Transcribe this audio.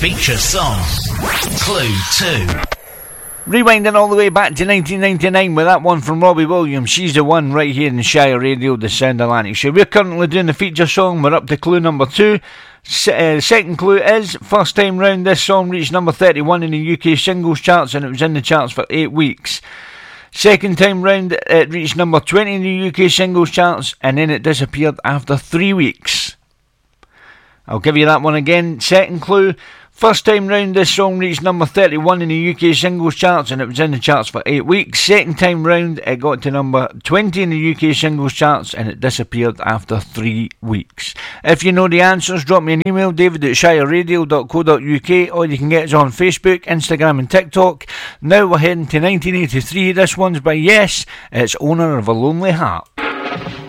Feature song, Clue 2. Rewinding all the way back to 1999 with that one from Robbie Williams, She's the One, right here in Shire Radio, the Sound Atlantic Show. We're currently doing the feature song, we're up to clue number 2. Second clue is, first time round this song reached number 31 in the UK singles charts and it was in the charts for 8 weeks. Second time round it reached number 20 in the UK singles charts and then it disappeared after 3 weeks. I'll give you that one again. Second clue, first time round this song reached number 31 in the UK singles charts and it was in the charts for 8 weeks. Second time round it got to number 20 in the UK singles charts and it disappeared after 3 weeks. If you know the answers, drop me an email, david@shireradio.co.uk, or you can get us on Facebook, Instagram and TikTok. Now we're heading to 1983. This one's by Yes, it's Owner of a Lonely Heart.